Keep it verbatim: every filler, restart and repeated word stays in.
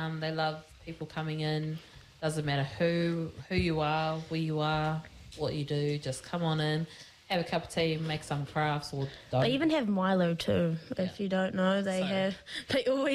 Um, they love people coming in. Doesn't matter who who you are, where you are, what you do. Just come on in, have a cup of tea, make some crafts, or don't. They even have Milo too. Yeah. If you don't know, they So- have. They always